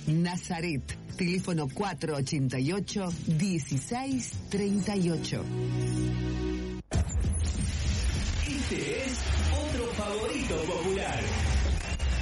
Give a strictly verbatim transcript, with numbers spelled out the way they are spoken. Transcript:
Nazaret, teléfono cuatro ochenta y ocho, dieciséis treinta y ocho. Este es otro favorito popular.